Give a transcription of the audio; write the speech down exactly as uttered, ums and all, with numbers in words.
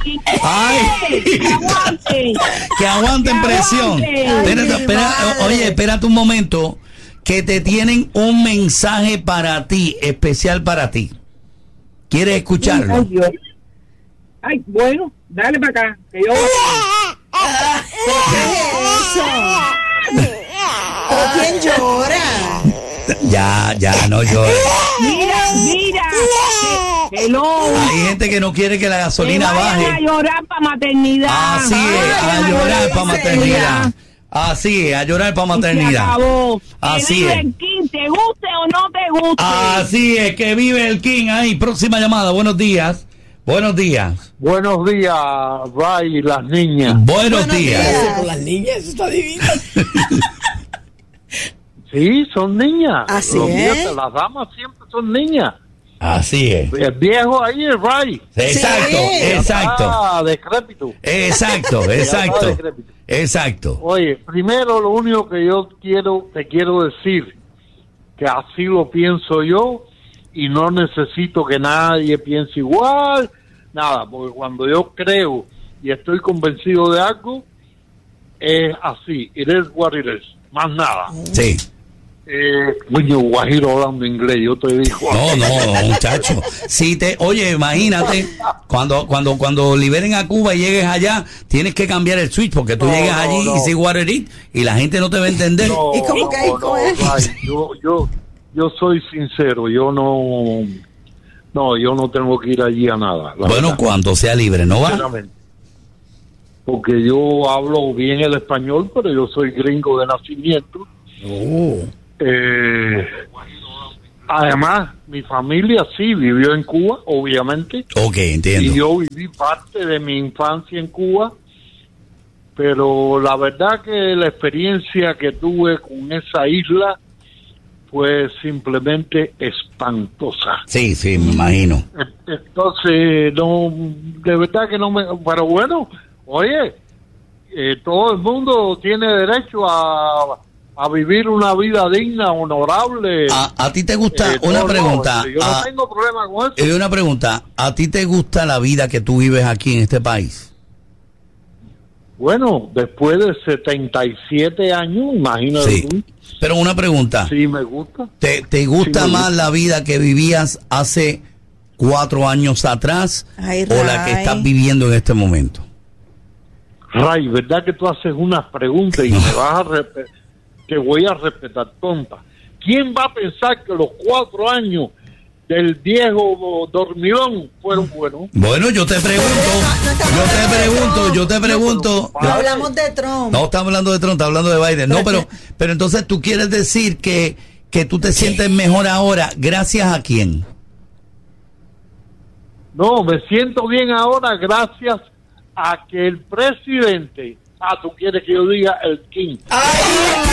King. Ay. ¡Que aguanten! Que aguanten Que presión. aguanten. Espérate, Ay, espera, madre. oye, espérate un momento, que te tienen un mensaje para ti, especial para ti. ¿Quieres Ay, escucharlo? Dios. Ay, bueno, dale para acá, que yo... ¿Qué es eso? ¿Pero quién llora? Ya, ya, no llores. Mira, mira. que- Hello. Hay gente que no quiere que la Que gasolina vayan a baje. llorar para maternidad. Así es, Vayan a llorar para ¿en maternidad. Así es, a llorar para Y se maternidad. acabó. Así Que vive es. el King, te guste o no te guste. Así es, que vive el King ahí. Próxima llamada, buenos días. Buenos días. Buenos días, Ray y las niñas. Buenos, Buenos días. días. Con las niñas, eso está divino. Sí, son niñas. Así Los es. viejos, las damas siempre son niñas. Así es. El viejo ahí es Ray. Exacto, Sí. exacto. Ah, decrépito. Exacto, está exacto. decrépito. Exacto. Oye, primero lo único que yo quiero, te quiero decir, que así lo pienso yo y no necesito que nadie piense igual, nada, porque cuando yo creo y estoy convencido de algo, es así, it is what it is, más nada. Sí. Eh, coño, Guajiro hablando inglés, yo te digo. No, no, muchacho. Si te, oye, imagínate, cuando, cuando, cuando liberen a Cuba y llegues allá, tienes que cambiar el switch porque tú No, llegas no, allí no. y si what it is, y la gente no te va a entender. No, ¿Y cómo que hay no, con no, él? Ray, yo, yo, yo soy sincero, yo no, no, yo no tengo que ir allí a nada. la Bueno, verdad. cuando sea libre, ¿no va? Sinceramente. Porque yo hablo bien el español, pero yo soy gringo de nacimiento. Oh. Eh, además, mi familia sí vivió en Cuba, obviamente, Ok, entiendo. y yo viví parte de mi infancia en Cuba, pero la verdad que la experiencia que tuve con esa isla fue simplemente espantosa. Sí, sí, me imagino. Entonces, no, de verdad que no me... Pero bueno, oye, eh, todo el mundo tiene derecho a, a vivir una vida digna, honorable. ¿A, a ti te gusta? Eh, una no, no, pregunta. yo no a- tengo problema con eso. eh, una pregunta. ¿A ti te gusta la vida que tú vives aquí en este país? Bueno, después de setenta y siete años, imagínate Sí. tú, Pero una pregunta. sí me gusta. ¿Te, te gusta Sí, me más gusta. la vida que vivías hace cuatro años atrás Ay, o la que Ray. estás viviendo en este momento? Ray, ¿verdad que tú haces unas preguntas y me vas a respe- te voy a respetar, tonta? ¿Quién va a pensar que los cuatro años del viejo dormilón fueron buenos? Bueno, yo te pregunto, yo te pregunto, yo te pregunto. No hablamos de Trump. No estamos hablando de Trump, estamos hablando de Biden. No, pero, pero entonces tú quieres decir que, que tú te sientes mejor ahora, ¿gracias a quién? No, me siento bien ahora gracias a que el presidente, ah, tú quieres que yo diga el King.